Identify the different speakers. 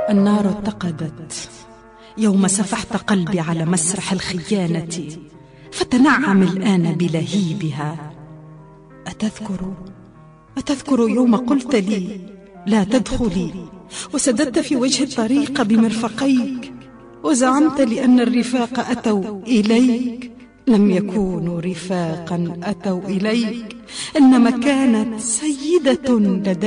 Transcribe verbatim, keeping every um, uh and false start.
Speaker 1: النار اتقدت يوم سفحت قلبي على مسرح الخيانة، فتنعم الآن بلهيبها. أتذكر أتذكر يوم قلت لي لا تدخلي، وسددت في وجه الطريق بمرفقيك، وزعمت لأن الرفاق أتوا إليك. لم يكونوا رفاقا أتوا إليك، إنما كانت سيدة لديك.